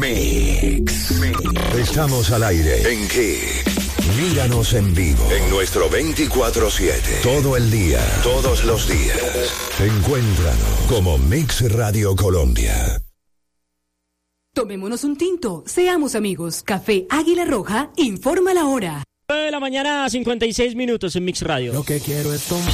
Mix. Estamos al aire. ¿En qué? Míranos en vivo. En nuestro 24/7. Todo el día. Todos los días. Encuéntranos como Mix Radio Colombia. Tomémonos un tinto. Seamos amigos. Café Águila Roja informa la hora. 9 de la mañana, 56 minutos en Mix Radio. Lo que quiero es tomar.